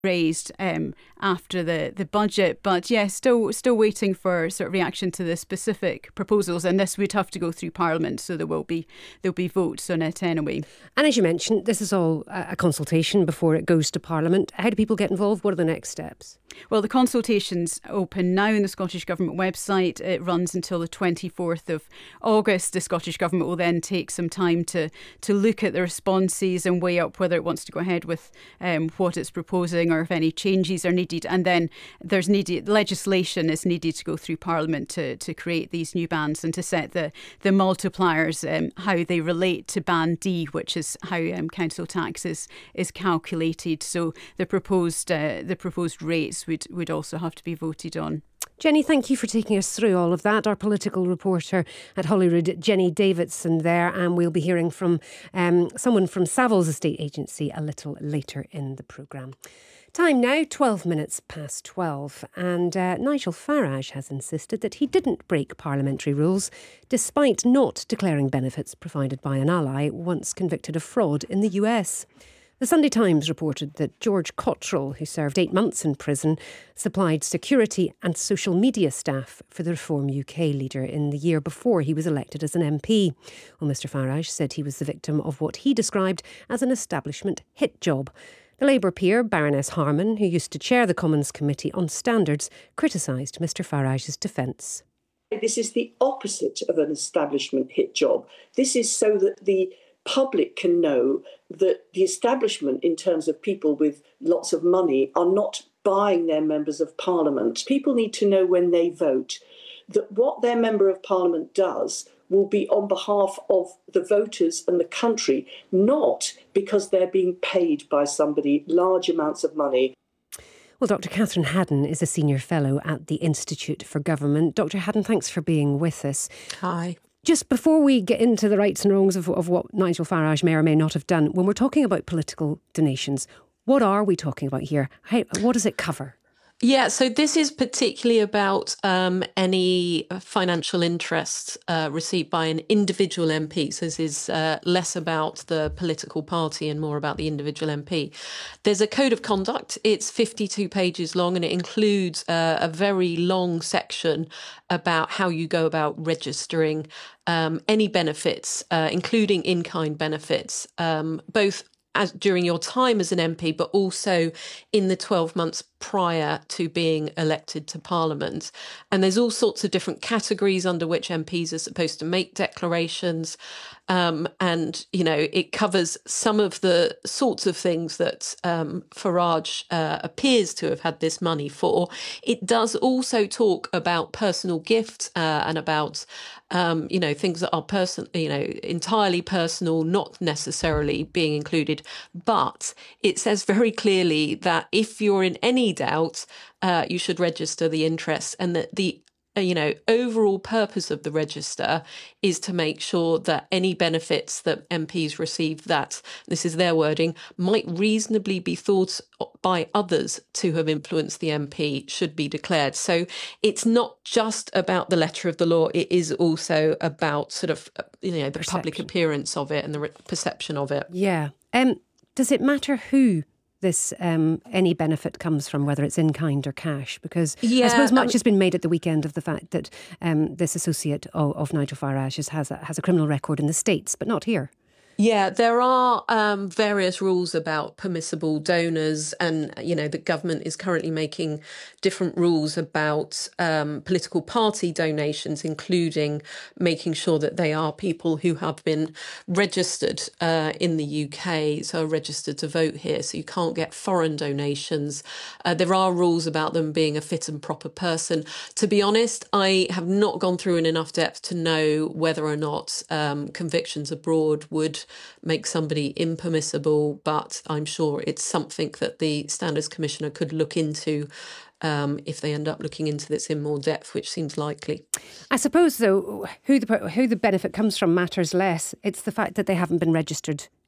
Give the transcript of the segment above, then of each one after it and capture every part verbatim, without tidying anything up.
raised um, after the, the budget. But yeah, still still waiting for sort of reaction to the specific proposals, and this would have to go through Parliament, so there will be there'll be votes on it anyway. And as you mentioned, this is all a consultation before it goes to Parliament. How do people get involved? What are the next steps? Well, the consultation's open now on the Scottish Government website. It runs until the twenty-fourth of August. The Scottish Government will then take some time to to look at the responses and weigh up whether it wants to go ahead with um, what it's proposing, or if any changes are needed. And then there's needed legislation is needed to go through Parliament to, to create these new bands and to set the the multipliers, um, how they relate to Band D, which is how um, council tax is, is calculated. So the proposed uh, the proposed rates would would also have to be voted on. Jenny, thank you for taking us through all of that. Our political reporter at Holyrood, Jenny Davidson there, and we'll be hearing from um, someone from Savills Estate Agency a little later in the programme. Time now, twelve minutes past twelve, and uh, Nigel Farage has insisted that he didn't break parliamentary rules despite not declaring benefits provided by an ally once convicted of fraud in the U S. The Sunday Times reported that George Cottrell, who served eight months in prison, supplied security and social media staff for the Reform U K leader in the year before he was elected as an M P. Well, Mr Farage said he was the victim of what he described as an establishment hit job. The Labour peer, Baroness Harman, who used to chair the Commons Committee on Standards, criticised Mr Farage's defence. This is the opposite of an establishment hit job. This is so that the public can know that the establishment, in terms of people with lots of money, are not buying their members of parliament. People need to know when they vote that what their member of parliament does will be on behalf of the voters and the country, not because they're being paid by somebody large amounts of money. Well, Doctor Catherine Haddon is a senior fellow at the Institute for Government. Doctor Haddon, thanks for being with us. Hi. Just before we get into the rights and wrongs of, of what Nigel Farage may or may not have done, when we're talking about political donations, what are we talking about here? How, what does it cover? Yeah, so this is particularly about um, any financial interest uh, received by an individual M P. So this is uh, less about the political party and more about the individual M P. There's a code of conduct. It's fifty-two pages long, and it includes uh, a very long section about how you go about registering um, any benefits, uh, including in-kind benefits, um, both as during your time as an M P, but also in the twelve months prior to being elected to Parliament. And there's all sorts of different categories under which M Ps are supposed to make declarations. Um, and, you know, it covers some of the sorts of things that um, Farage uh, appears to have had this money for. It does also talk about personal gifts uh, and about Um, you know, things that are person, you know, entirely personal, not necessarily being included. But it says very clearly that if you're in any doubt, uh, you should register the interest, and that the uh, you know, overall purpose of the register is to make sure that any benefits that M Ps receive that, this is their wording, might reasonably be thought by others to have influenced the M P should be declared. So it's not just about the letter of the law, it is also about sort of, you know, the perception. Public appearance of it and the re- perception of it. Yeah. Um, does it matter who this um, any benefit comes from, whether it's in kind or cash? Because yeah, I suppose much um, has been made at the weekend of the fact that um, this associate of, of Nigel Farage has a, has a criminal record in the States, but not here. Yeah, there are um, various rules about permissible donors, and, you know, the government is currently making different rules about um, political party donations, including making sure that they are people who have been registered uh, in the U K, so are registered to vote here, so you can't get foreign donations. Uh, there are rules about them being a fit and proper person. To be honest, I have not gone through in enough depth to know whether or not um, convictions abroad would make somebody impermissible, but I'm sure it's something that the Standards Commissioner could look into um, if they end up looking into this in more depth, which seems likely. I suppose, though, who the who the benefit comes from matters less. It's the fact that they haven't been registered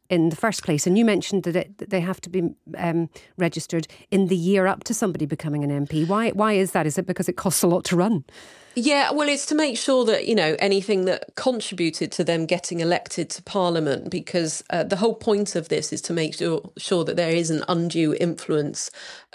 in the first place? And you mentioned that, it, that they have to be um, registered in the year up to somebody becoming an M P. Why, why is that? Is it because it costs a lot to run? Yeah, well, it's to make sure that, you know, anything that contributed to them getting elected to Parliament, because uh, the whole point of this is to make sure, sure that there is an undue influence